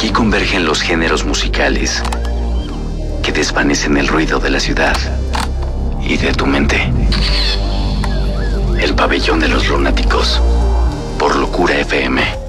Aquí convergen los géneros musicales que desvanecen el ruido de la ciudad y de tu mente. El pabellón de los lunáticos, por Locura FM.